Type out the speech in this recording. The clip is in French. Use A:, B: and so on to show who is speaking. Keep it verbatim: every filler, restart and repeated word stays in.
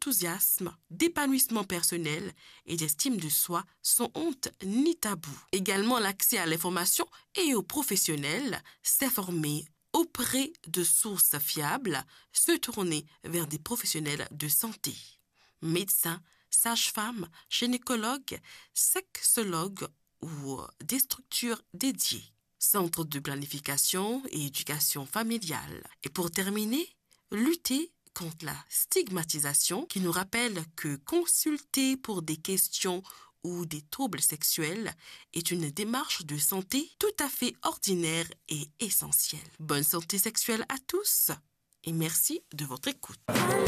A: d'enthousiasme, d'épanouissement personnel et d'estime de soi sans honte ni tabou. Également l'accès à l'information et aux professionnels, s'informer auprès de sources fiables, se tourner vers des professionnels de santé, médecins, sages-femmes, gynécologues, sexologues ou des structures dédiées, centres de planification et éducation familiale. Et pour terminer, lutter contre la stigmatisation qui nous rappelle que consulter pour des questions ou des troubles sexuels est une démarche de santé tout à fait ordinaire et essentielle. Bonne santé sexuelle à tous et merci de votre écoute.